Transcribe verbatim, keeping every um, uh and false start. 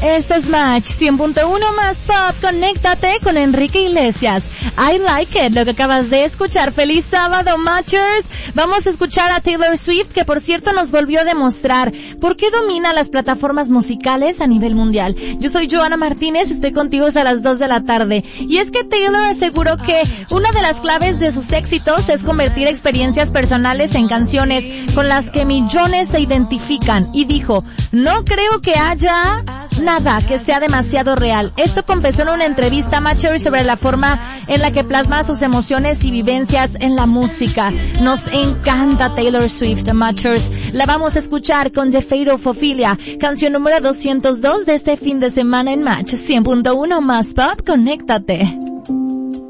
Este es Match cien punto uno más Pop. Conéctate con Enrique Iglesias. I like it, lo que acabas de escuchar. Feliz sábado, Matchers. Vamos a escuchar a Taylor Swift, que por cierto nos volvió a demostrar por qué domina las plataformas musicales a nivel mundial. Yo soy Joana Martínez, estoy contigo hasta las dos de la tarde. Y es que Taylor aseguró que una de las claves de sus éxitos es convertir experiencias personales en canciones con las que millones se identifican. Y dijo, no creo que haya nada que sea demasiado real. Esto confesó en una entrevista a Matcher sobre la forma en la que plasma sus emociones y vivencias en la música. Nos encanta Taylor Swift, Matchers. La vamos a escuchar con The Fate of Ophelia, canción número doscientos dos de este fin de semana en Match cien punto uno más Pop. Conéctate.